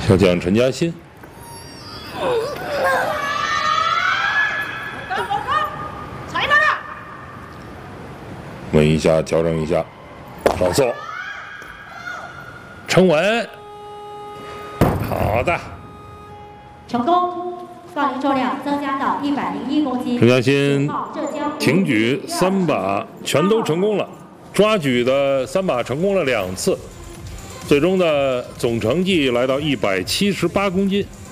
小将陈嘉欣。稳一下，调整一下，上速，撑稳，好的， 成功，杠铃重量增加到101公斤。 陈嘉欣挺举3把全都成功了，抓举的3把成功了2次，最终的总成绩来到178公斤。